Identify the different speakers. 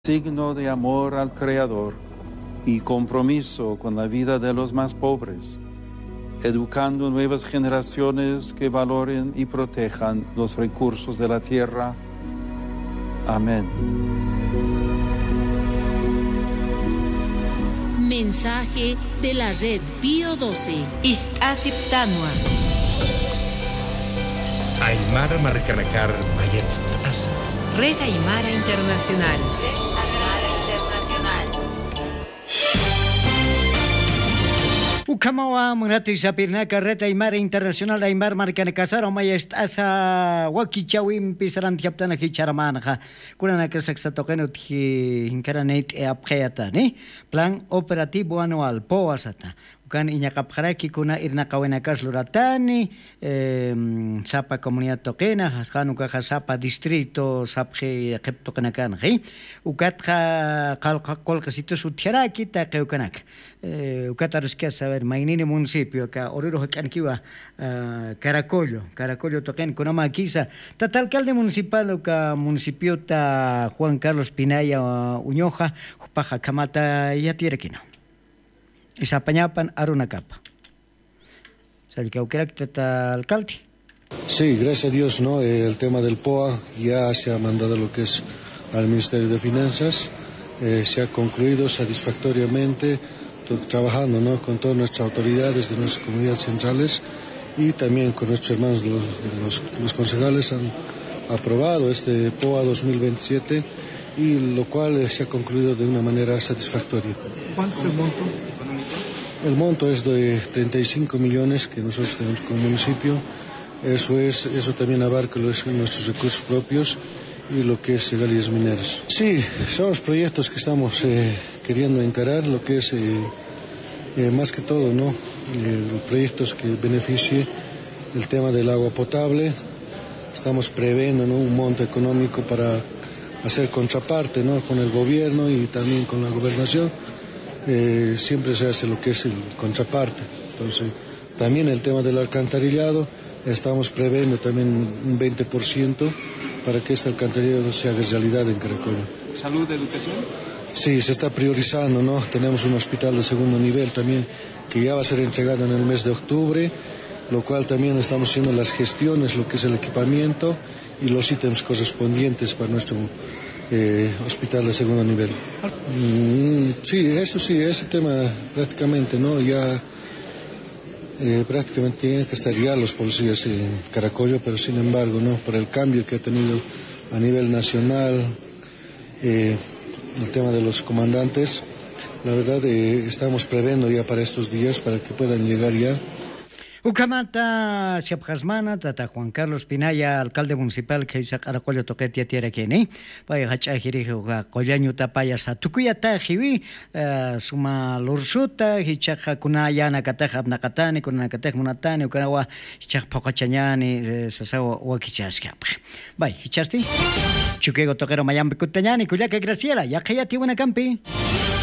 Speaker 1: signo de amor al Creador y compromiso con la vida de los más pobres, educando nuevas generaciones que valoren y protejan los recursos de la tierra. Amén.
Speaker 2: Mensaje de la Red Pío XII.
Speaker 3: Istasiptanua.
Speaker 4: Aymara Marcanakar Mayetstasa.
Speaker 3: Red Aymara Internacional.
Speaker 5: Ukamawa munati sapirnaka Red Aymara Internacional Aymar Marcanakasar Mayestasa Wakichawim Pisaran Tiaptana Hicharamanaja Kuranaka Saxatoken Hinkaranet Apkayatani Plan Operativo Anual Poasata kan iñakapjaraki kuna irnaqawenakas luratani sapa comunidad toqena hanuka sapa distrito sapje qeptoqenakan qi ukatqa qalqasitos utjaraki taqeukanak ukataruskia saber mainini municipio ka oriro hakankiwa Caracollo toqen kunama kisa tatalcalde municipal ka municipio ta Juan Carlos Pinaya Uñoja paja kamata yatirekino Isapañapan Arunacapa. Alcalde.
Speaker 6: Sí, gracias a Dios, ¿no? El tema del POA ya se ha mandado lo que es al Ministerio de Finanzas, se ha concluido satisfactoriamente, trabajando, ¿no? Con todas nuestras autoridades de nuestras comunidades centrales y también con nuestros hermanos los concejales han aprobado este POA 2027 y lo cual se ha concluido de una manera satisfactoria.
Speaker 7: ¿Cuánto es el monto?
Speaker 6: El monto es de 35 millones que nosotros tenemos como municipio. Eso también abarca nuestros recursos propios y lo que es regalías mineras. Sí, son los proyectos que estamos queriendo encarar, lo que es más que todo, ¿no? Proyectos que beneficie el tema del agua potable. Estamos previendo, ¿no? Un monto económico para hacer contraparte, ¿no? Con el gobierno y también con la gobernación. Siempre se hace lo que es el contraparte. Entonces, también el tema del alcantarillado, estamos previendo también un 20% para que este alcantarillado se haga realidad en Caracol.
Speaker 7: ¿Salud, educación?
Speaker 6: Sí, se está priorizando, ¿no? Tenemos un hospital de segundo nivel también que ya va a ser entregado en el mes de octubre, lo cual también estamos haciendo las gestiones, lo que es el equipamiento y los ítems correspondientes para nuestro hospital de segundo nivel. Sí, ese tema prácticamente, ¿no? Ya prácticamente tienen que estar ya los policías en Caracollo, pero sin embargo, ¿no? Por el cambio que ha tenido a nivel nacional, el tema de los comandantes, la verdad estamos previendo ya para estos días para que puedan llegar ya.
Speaker 5: Ukamata Siapjasmana, Tata Juan Carlos Pinaya, alcalde municipal que hizo Caracollo Toquetia Tierra Keni, Paya Hachahiri, Collaño Tapaya Satukuyata, Jivi, Suma Lursuta, Hichaja Kunaya, Nakataja, Nakatani, Kunakatej Munatani, Ukanawa, Hichaj Pocachanyani, Sasao Wakichaska. Bye, Hichasti, Chuquego Toquero Mayambe Kutanyani, Kuyaka Graciela, Yakayati Wanacampi.